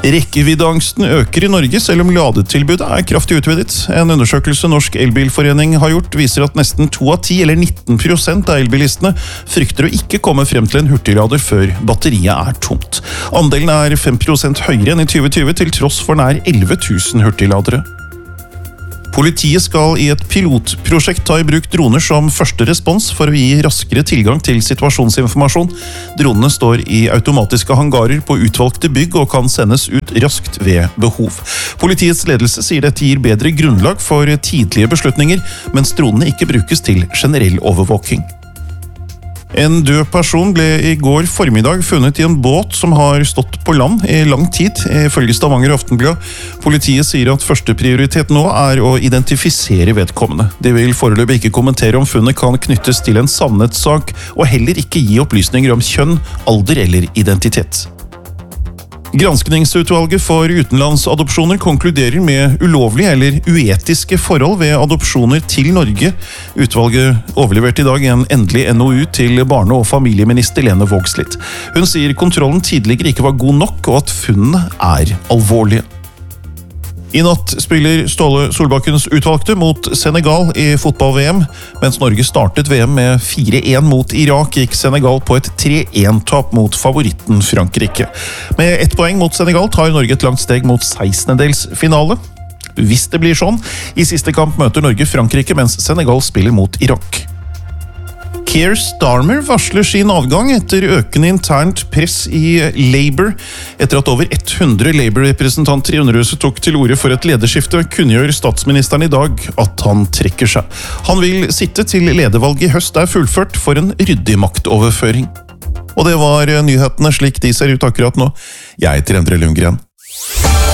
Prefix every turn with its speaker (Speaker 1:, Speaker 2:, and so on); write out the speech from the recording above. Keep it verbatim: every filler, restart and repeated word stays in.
Speaker 1: Rekkeviddeangsten øker i Norge, selv om ladetilbudet er kraftig utvidet. En undersøkelse Norsk Elbilforening har gjort viser at nesten to av ti, eller nitten prosent av elbilistene, frykter å ikke komme frem til en hurtiglader før batteriet er tomt. Andelen er fem prosent høyere enn i tjue tjue, til tross for nær elleve tusen hurtigladere. Politiet skal i et pilotprosjekt ta i bruk droner som første respons for å gi raskere tilgang til situasjonsinformasjon. Dronene står i automatiske hangarer på utvalgte bygg og kan sendes ut raskt ved behov. Politiets ledelse sier dette gir bedre grunnlag for tidlige beslutninger, mens dronene ikke brukes til generell overvåking. En død person ble i går formiddag funnet i en båt som har stått på land i lang tid, ifølge Stavanger Aftenblad. Politiet sier at første prioritet nå er å identifisere vedkommende. De vil foreløpig ikke kommentere om funnet kan knyttes til en savnetssak, og heller ikke gi opplysninger om kjønn, alder eller identitet. Granskningsutvalget for utenlandsadopsjoner konkluderer med ulovlige eller uetiske forhold ved adopsjoner til Norge. Utvalget overleverte i dag en endelig N O U til barne- og familieminister Lene Vågslid. Hun sier kontrollen tidligere ikke var god nok, og at funnene er alvorlige. I natt spiller Ståle Solbakkens utvalgte mot Senegal i fotball-V M. Mens Norge startet V M med fire en mot Irak, gikk Senegal på et tre en-tap mot favoritten Frankrike. Med ett poeng mot Senegal tar Norge et langt steg mot sekstendedelsfinale. Hvis det blir sånn, i siste kamp møter Norge Frankrike, mens Senegal spiller mot Irak. Keir Starmer varsler sin avgang etter økende internt press i Labour. Etter at over hundre Labour-representanter i Underhuset tok til orde for et lederskifte, kunngjør statsministeren i dag at han trekker seg. Han vil sitte til ledervalget i høst er fullført for en ryddig maktoverføring. Og det var nyhetene slik de ser ut akkurat nå. Jeg heter Endre Lundgren.